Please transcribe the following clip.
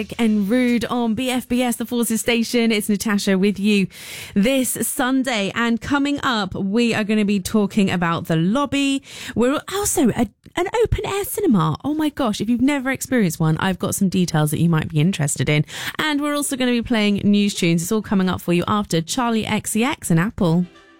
And Rude on BFBS, the Forces Station. It's Natasha with you this Sunday. And coming up, we are going to be talking about The Lobby. We're also an open air cinema. Oh my gosh, if you've never experienced one, I've got some details that you might be interested in. And we're also going to be playing news tunes. It's all coming up for you after Charlie XCX and Apple.